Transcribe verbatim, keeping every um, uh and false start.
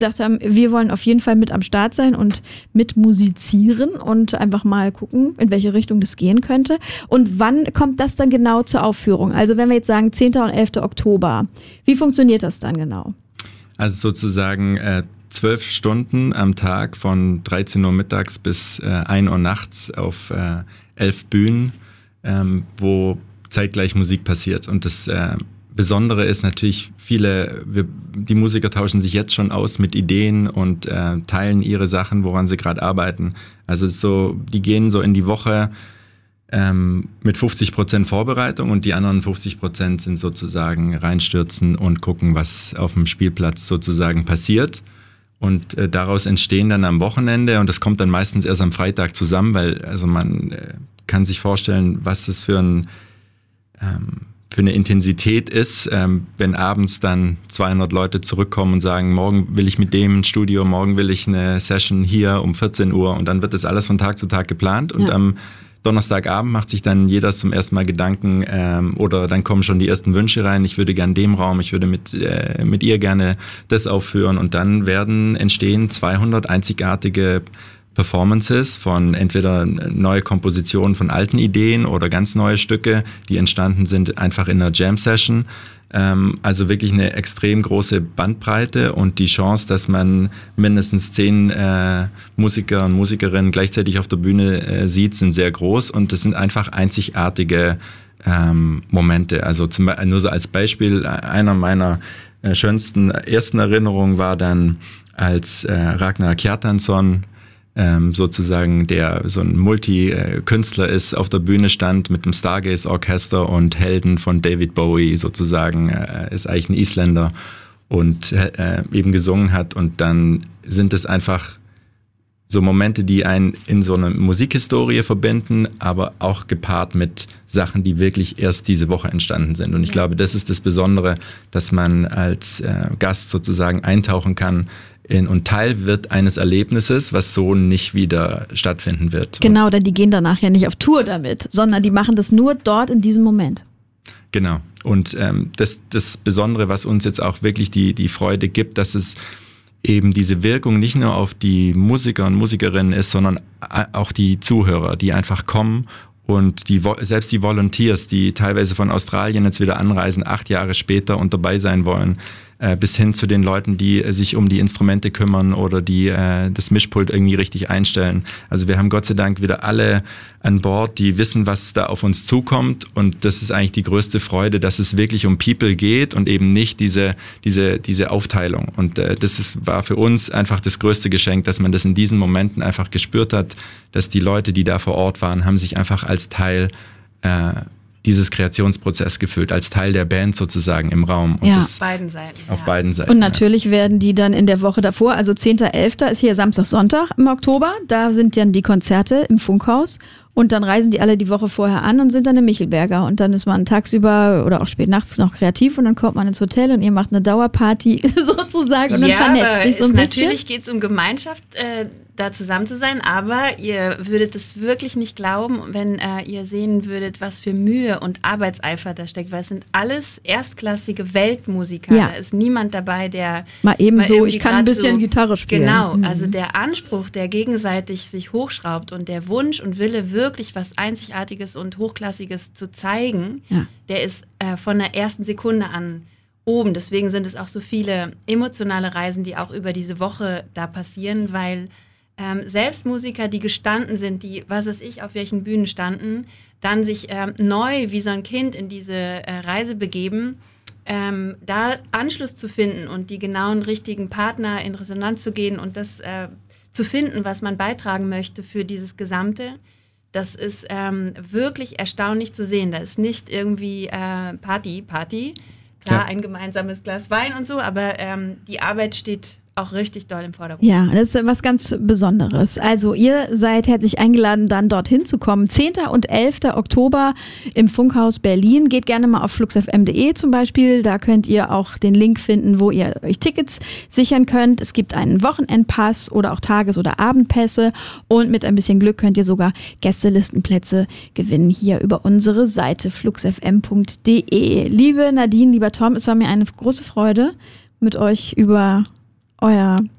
gesagt haben, wir wollen auf jeden Fall mit am Start sein und mit musizieren und einfach mal gucken, in welche Richtung das gehen könnte. Und wann kommt das dann genau zur Aufführung? Also wenn wir jetzt sagen zehnten und elften Oktober, wie funktioniert das dann genau? Also sozusagen äh, zwölf Stunden am Tag von dreizehn Uhr mittags bis äh, ein Uhr nachts auf äh, elf Bühnen, ähm, wo zeitgleich Musik passiert. Und das äh, Besondere ist natürlich, viele, wir, die Musiker tauschen sich jetzt schon aus mit Ideen und äh, teilen ihre Sachen, woran sie gerade arbeiten. Also so, die gehen so in die Woche ähm, mit fünfzig Prozent Vorbereitung und die anderen fünfzig Prozent sind sozusagen reinstürzen und gucken, was auf dem Spielplatz sozusagen passiert. Und äh, daraus entstehen dann am Wochenende, und das kommt dann meistens erst am Freitag zusammen, weil also man äh, kann sich vorstellen, was das für ein ähm, für eine Intensität ist, ähm, wenn abends dann zweihundert Leute zurückkommen und sagen, morgen will ich mit dem ins Studio, morgen will ich eine Session hier um vierzehn Uhr, und dann wird das alles von Tag zu Tag geplant und ja. am Donnerstagabend macht sich dann jeder zum ersten Mal Gedanken ähm, oder dann kommen schon die ersten Wünsche rein, ich würde gerne dem Raum, ich würde mit, äh, mit ihr gerne das aufführen, und dann werden entstehen zweihundert einzigartige Performances von entweder neue Kompositionen von alten Ideen oder ganz neue Stücke, die entstanden sind einfach in einer Jam-Session. Ähm, also wirklich eine extrem große Bandbreite und die Chance, dass man mindestens zehn äh, Musiker und Musikerinnen gleichzeitig auf der Bühne äh, sieht, sind sehr groß, und das sind einfach einzigartige ähm, Momente. Also zum, nur so als Beispiel, einer meiner äh, schönsten ersten Erinnerungen war dann, als äh, Ragnar Kjartansson, Ähm, sozusagen, der so ein Multi-Künstler ist, auf der Bühne stand mit dem Stargaze-Orchester und Helden von David Bowie sozusagen, äh, ist eigentlich ein Isländer und äh, eben gesungen hat, und dann sind es einfach so Momente, die einen in so eine Musikhistorie verbinden, aber auch gepaart mit Sachen, die wirklich erst diese Woche entstanden sind, und ich glaube, das ist das Besondere, dass man als äh, Gast sozusagen eintauchen kann in, und Teil wird eines Erlebnisses, was so nicht wieder stattfinden wird. Genau, denn die gehen danach ja nicht auf Tour damit, sondern die machen das nur dort in diesem Moment. Genau. Und ähm, das, das Besondere, was uns jetzt auch wirklich die, die Freude gibt, dass es eben diese Wirkung nicht nur auf die Musiker und Musikerinnen ist, sondern auch die Zuhörer, die einfach kommen, und die, selbst die Volunteers, die teilweise von Australien jetzt wieder anreisen, acht Jahre später und dabei sein wollen, äh, bis hin zu den Leuten, die äh, sich um die Instrumente kümmern oder die äh, das Mischpult irgendwie richtig einstellen. Also wir haben Gott sei Dank wieder alle an Bord, die wissen, was da auf uns zukommt, und das ist eigentlich die größte Freude, dass es wirklich um People geht und eben nicht diese diese diese Aufteilung, und äh, das ist, war für uns einfach das größte Geschenk, dass man das in diesen Momenten einfach gespürt hat, dass die Leute, die da vor Ort waren, haben sich einfach als Teil äh, dieses Kreationsprozess gefühlt, als Teil der Band sozusagen im Raum. Und ja. das auf beiden Seiten. Auf ja. beiden Seiten. Und natürlich ja. werden die dann in der Woche davor, also zehnten elften ist hier Samstag, Sonntag im Oktober, da sind dann die Konzerte im Funkhaus, und dann reisen die alle die Woche vorher an und sind dann im Michelberger, und dann ist man tagsüber oder auch spät nachts noch kreativ, und dann kommt man ins Hotel und ihr macht eine Dauerparty sozusagen und dann ja, vernetzt sich so ein ist, bisschen. Natürlich geht es um Gemeinschaft, äh, da zusammen zu sein, aber ihr würdet es wirklich nicht glauben, wenn äh, ihr sehen würdet, was für Mühe und Arbeitseifer da steckt, weil es sind alles erstklassige Weltmusiker. Ja. Da ist niemand dabei, der mal eben mal so, ich kann ein bisschen so, Gitarre spielen. Genau, mhm. also der Anspruch, der gegenseitig sich hochschraubt und der Wunsch und Wille, wirklich was Einzigartiges und Hochklassiges zu zeigen, ja. der ist äh, von der ersten Sekunde an oben. Deswegen sind es auch so viele emotionale Reisen, die auch über diese Woche da passieren, weil ähm, selbst Musiker, die gestanden sind, die, was weiß ich, auf welchen Bühnen standen, dann sich ähm, neu wie so ein Kind in diese äh, Reise begeben, ähm, da Anschluss zu finden und die genauen richtigen Partner in Resonanz zu gehen und das äh, zu finden, was man beitragen möchte für dieses Gesamte. Das ist ähm, wirklich erstaunlich zu sehen. Da ist nicht irgendwie äh, Party, Party. Klar, ja. ein gemeinsames Glas Wein und so, aber ähm, die Arbeit steht auch richtig doll im Vordergrund. Ja, das ist was ganz Besonderes. Also ihr seid herzlich eingeladen, dann dorthin zu kommen. zehnten und elften Oktober im Funkhaus Berlin. Geht gerne mal auf flux f m punkt d e zum Beispiel. Da könnt ihr auch den Link finden, wo ihr euch Tickets sichern könnt. Es gibt einen Wochenendpass oder auch Tages- oder Abendpässe. Und mit ein bisschen Glück könnt ihr sogar Gästelistenplätze gewinnen hier über unsere Seite flux f m punkt d e. Liebe Nadine, lieber Tom, es war mir eine große Freude, mit euch über euer